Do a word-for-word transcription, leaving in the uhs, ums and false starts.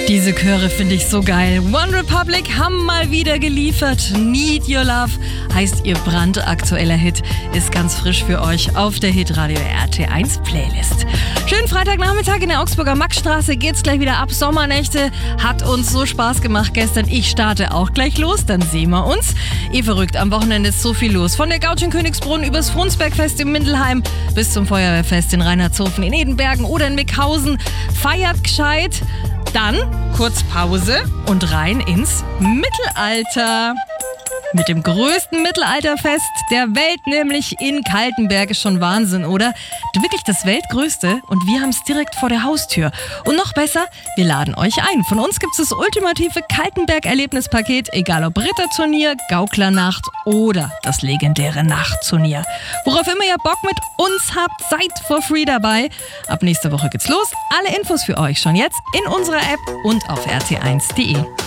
Diese Chöre finde ich so geil. One Republic haben mal wieder geliefert. Need Your Love heißt ihr brandaktueller Hit. Ist ganz frisch für euch auf der Hitradio R T eins Playlist. Schönen Freitagnachmittag in der Augsburger Maxstraße. Geht's gleich wieder ab. Sommernächte. Hat uns so Spaß gemacht gestern. Ich starte auch gleich los. Dann sehen wir uns. Eh verrückt. Am Wochenende ist so viel los. Von der Gauch in Königsbrunn übers Frunsbergfest in Mindelheim bis zum Feuerwehrfest in Reinhardshofen in Edenbergen oder in Mickhausen. Feiert gescheit. Dann kurz Pause und rein ins Mittelalter. Mit dem größten Mittelalterfest der Welt, nämlich in Kaltenberg. Ist schon Wahnsinn, oder? Wirklich das weltgrößte und wir haben es direkt vor der Haustür. Und noch besser, wir laden euch ein. Von uns gibt es das ultimative Kaltenberg-Erlebnispaket, egal ob Ritterturnier, Gauklernacht oder das legendäre Nachtturnier. Worauf immer ihr Bock mit uns habt, seid for free dabei. Ab nächster Woche geht's los. Alle Infos für euch schon jetzt in unserer App und auf r t eins punkt d e.